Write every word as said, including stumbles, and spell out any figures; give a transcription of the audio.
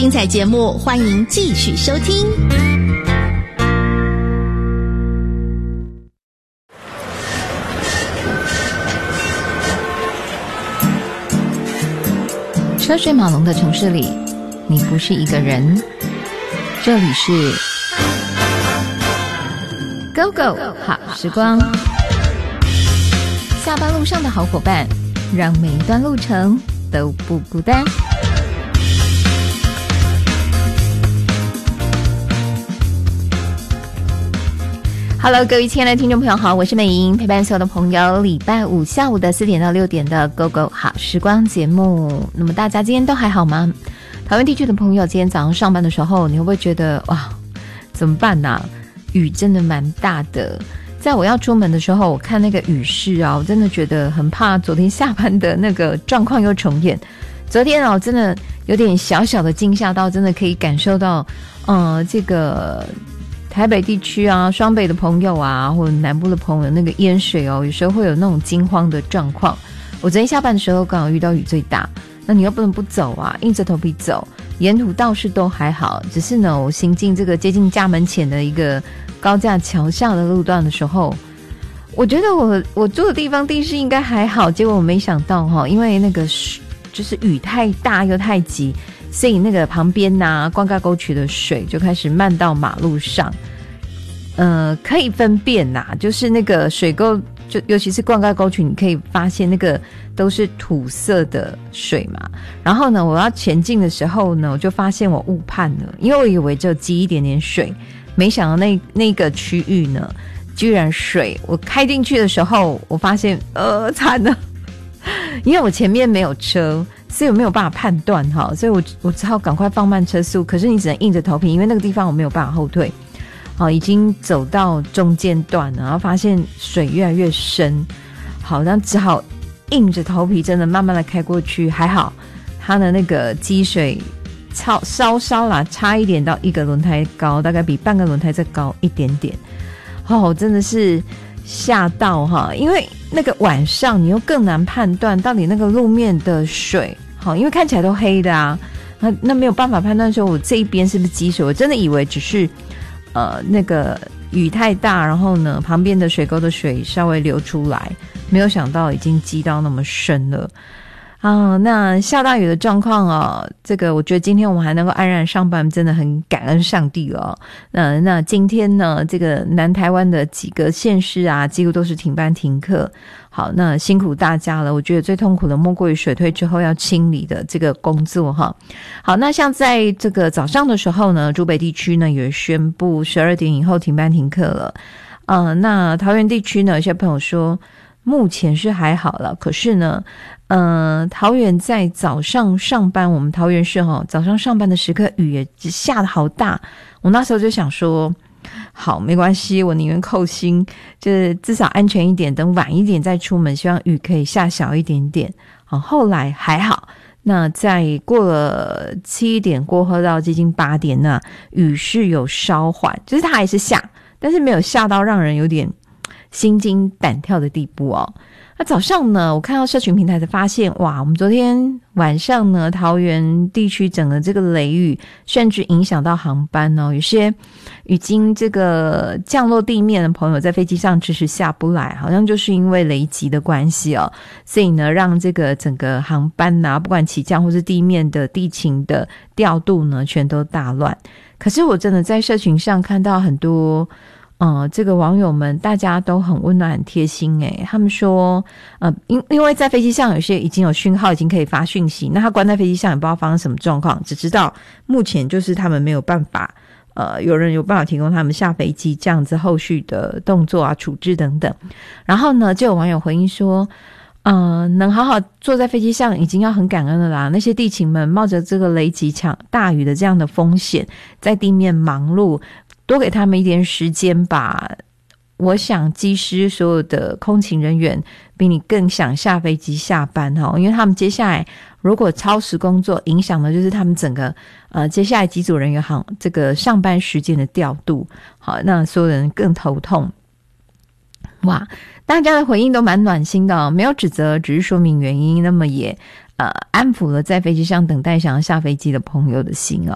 精彩节目欢迎继续收听。 车水马龙的城市里，你不是一个人。这里是 Go Go 好时光，下班路上的好伙伴，让每一段路程都不孤单。Hello， 各位亲爱的听众朋友好，我是美莹，陪伴所有的朋友，礼拜五下午的四点到六点的 Go Go 好时光节目。那么大家今天都还好吗？台湾地区的朋友，今天早上上班的时候，你会不会觉得哇，怎么办啊？雨真的蛮大的。在我要出门的时候，我看那个雨势啊，我真的觉得很怕昨天下班的那个状况又重演。昨天啊，我真的有点小小的惊吓到，真的可以感受到，呃，这个台北地区啊，双北的朋友啊，或者南部的朋友，那个淹水哦，有时候会有那种惊慌的状况。我昨天下班的时候刚好遇到雨最大，那你又不能不走啊，硬着头皮走。沿途倒是都还好，只是呢，我行进这个接近家门前的一个高架桥下的路段的时候，我觉得我我住的地方地势应该还好，结果我没想到哈，因为那个就是雨太大又太急，所以那个旁边啊灌溉沟渠的水就开始漫到马路上。呃，可以分辨呐、啊，就是那个水沟，就尤其是灌溉沟渠，你可以发现那个都是土色的水嘛。然后呢，我要前进的时候呢，我就发现我误判了，因为我以为只有积一点点水，没想到那那个区域呢，居然水。我开进去的时候，我发现呃惨了，因为我前面没有车，所以我没有办法判断哈，所以我我只好赶快放慢车速。可是你只能硬着头皮，因为那个地方我没有办法后退。好，已经走到中间段了，然后发现水越来越深，好，那只好硬着头皮，真的慢慢的开过去。还好，它的那个积水超稍稍啦，差一点到一个轮胎高，大概比半个轮胎再高一点点。哦，真的是吓到哈，因为那个晚上你又更难判断到底那个路面的水，好，因为看起来都黑的啊，那那没有办法判断说我这一边是不是积水，我真的以为只是。呃，那个雨太大，然后呢，旁边的水沟的水稍微流出来，没有想到已经积到那么深了啊！那下大雨的状况啊，这个我觉得今天我们还能够安然上班，真的很感恩上帝了、哦。那那今天呢，这个南台湾的几个县市啊，几乎都是停班停课。好，那辛苦大家了。我觉得最痛苦的莫过于水退之后要清理的这个工作哈。好，那像在这个早上的时候呢，竹北地区呢也宣布十二点以后停班停课了。呃，那桃园地区呢，有些朋友说目前是还好了，可是呢，呃，桃园在早上上班，我们桃园市哈早上上班的时刻雨也下得好大，我那时候就想说。好，没关系，我宁愿扣薪，就是至少安全一点，等晚一点再出门，希望雨可以下小一点点。好，后来还好，那在过了七点过后到接近八点呢，雨是有稍缓，就是它还是下，但是没有下到让人有点心惊胆跳的地步哦。那早上呢，我看到社群平台才发现，哇，我们昨天晚上呢，桃园地区整个这个雷雨，甚至影响到航班哦。有些已经这个降落地面的朋友在飞机上迟迟下不来，好像就是因为雷击的关系哦，所以呢，让这个整个航班啊，不管起降或是地面的地勤的调度呢，全都大乱。可是我真的在社群上看到很多。呃，这个网友们大家都很温暖很贴心诶，他们说呃因因为在飞机上有些已经有讯号已经可以发讯息，那他关在飞机上也不知道发生什么状况，只知道目前就是他们没有办法呃有人有办法提供他们下飞机这样子后续的动作啊处置等等。然后呢就有网友回应说呃能好好坐在飞机上已经要很感恩了啦，那些地勤们冒着这个雷击强大雨的这样的风险在地面忙碌，多给他们一点时间吧。我想机师所有的空勤人员比你更想下飞机下班哈，因为他们接下来如果超时工作，影响的就是他们整个呃接下来机组人员行这个上班时间的调度，好，那所有人更头痛。哇，大家的回应都蛮暖心的哦，没有指责，只是说明原因，那么也呃安抚了在飞机上等待想要下飞机的朋友的心哦。